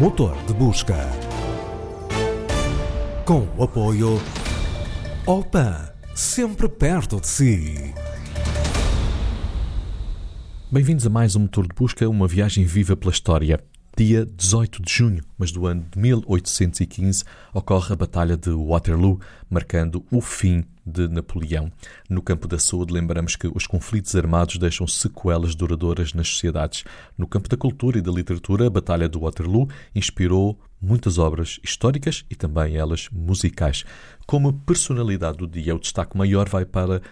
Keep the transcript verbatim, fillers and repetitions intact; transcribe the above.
Motor de busca. Com o apoio Opan, sempre perto de si. Bem-vindos a mais um Motor de Busca, uma viagem viva pela história. Dia dezoito de junho, mas do ano de mil oitocentos e quinze, ocorre a Batalha de Waterloo, marcando o fim de Napoleão. No campo da saúde, lembramos que os conflitos armados deixam sequelas duradouras nas sociedades. No campo da cultura e da literatura, a Batalha de Waterloo inspirou muitas obras históricas e também elas musicais. Como personalidade do dia, o destaque maior vai para